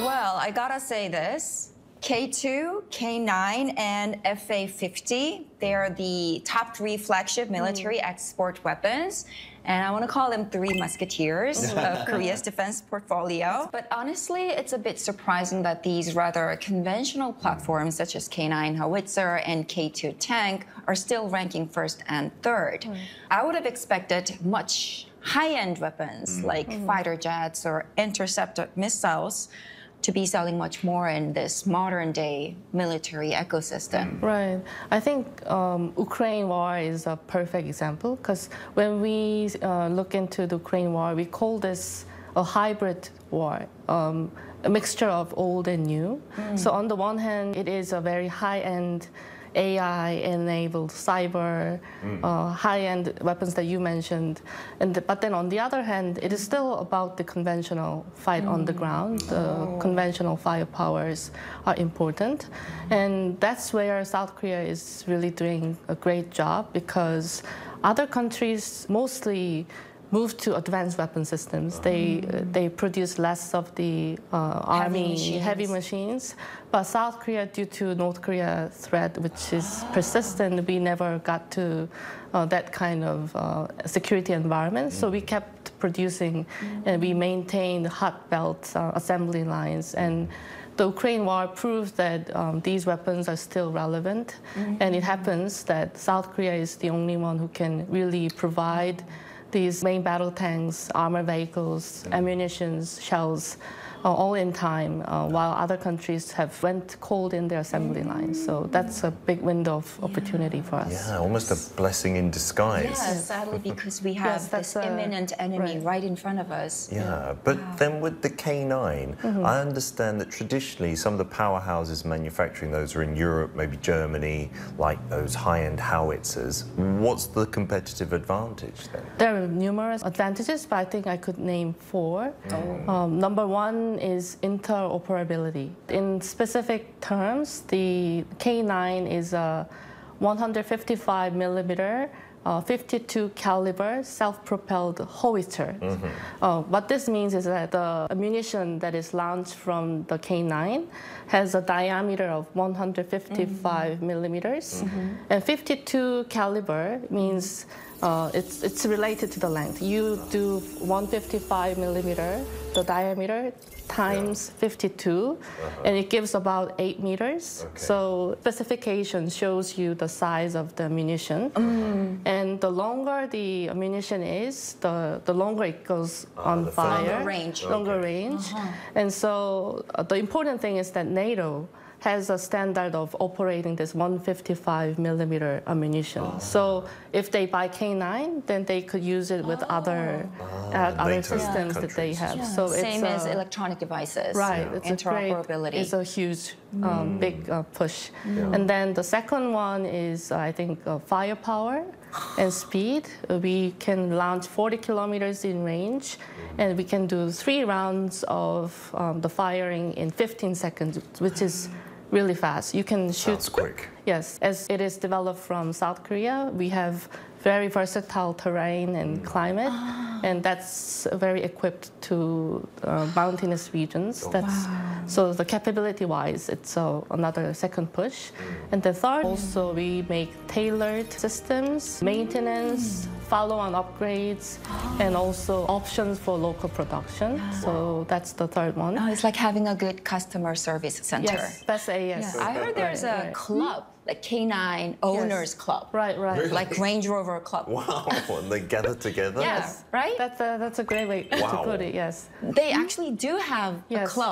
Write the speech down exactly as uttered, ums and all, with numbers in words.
Well, I gotta say this. K two, K nine, and F A fifty, they're the top three flagship military mm. export weapons. And I want to call them three musketeers of Korea's defense portfolio. But honestly, it's a bit surprising that these rather conventional platforms, such as K nine howitzer and K two tank, are still ranking first and third. Mm. I would have expected much high-end weapons mm. like mm. fighter jets or interceptor missiles to be selling much more in this modern-day military ecosystem. Right. I think um, Ukraine war is a perfect example, because when we uh, look into the Ukraine war, we call this a hybrid war, um, a mixture of old and new. Mm. So on the one hand, it is a very high-end A I-enabled cyber, mm. uh, high-end weapons that you mentioned. And the, but then on the other hand, it is still about the conventional fight mm. on the ground. The oh. conventional firepowers are important. And that's where South Korea is really doing a great job, because other countries mostly move to advanced weapon systems. They mm. they produce less of the uh, heavy army machines. heavy machines. But South Korea, due to North Korea threat, which is persistent, we never got to uh, that kind of uh, security environment. Mm. So we kept producing, mm. and we maintained hot belt uh, assembly lines. And the Ukraine war proves that um, these weapons are still relevant. Mm. And it happens that South Korea is the only one who can really provide these main battle tanks, armored vehicles, ammunitions, shells, uh, all in time, uh, while other countries have went cold in their assembly lines. So that's a big window of opportunity yeah. for us. Yeah, almost a blessing in disguise. Yes, sadly, because we have yes, this imminent enemy right. right in front of us. Yeah, yeah. but wow. then with the K nine, mm-hmm. I understand that traditionally some of the powerhouses manufacturing those are in Europe, maybe Germany, like those high-end howitzers. What's the competitive advantage then? There are numerous advantages, but I think I could name four. Mm. Um, number one is interoperability. In specific terms, the K nine is a one hundred fifty-five millimeter, uh, fifty-two caliber self-propelled howitzer. Mm-hmm. Uh, what this means is that the ammunition that is launched from the K nine has a diameter of one hundred fifty-five mm-hmm. millimeters, mm-hmm. and fifty-two caliber means Uh, it's, it's related to the length. You do one hundred fifty-five millimeter, the diameter, times yeah. fifty-two, uh-huh. and it gives about eight meters. Okay. So specification shows you the size of the ammunition. Mm. And the longer the ammunition is, the, the longer it goes uh, on fire. Longer range. Longer okay. range. Uh-huh. And so uh, the important thing is that NATO has a standard of operating this one hundred fifty-five millimeter ammunition. Oh. So if they buy K nine, then they could use it with oh. other oh, uh, other systems yeah. that they have. Yeah. So Same it's, as uh, electronic devices. Right. Yeah. It's Interoperability. A great, it's a huge, um, mm. big uh, push. Yeah. And then the second one is, uh, I think, uh, firepower and speed. Uh, we can launch forty kilometers in range, and we can do three rounds of um, the firing in fifteen seconds, which is really fast. You can shoot Sounds quick. Yes, as it is developed from South Korea, we have very versatile terrain and climate, oh. and that's very equipped to uh, mountainous regions. Oh. That's wow. So the capability-wise, it's uh, another second push. Mm. And the third, also we make tailored systems, maintenance, mm. follow-on upgrades, oh. and also options for local production. Yeah. So that's the third one. Oh, it's like having a good customer service center. Yes, that's a yes. Yeah. I heard there's right, a right. club, the K nine Owners yes. Club. Right, right. Really? Like Range Rover Club. Wow, and they gather together? Yeah, right? That's a, that's a great way wow. to put it, yes. They actually do have yes. a club.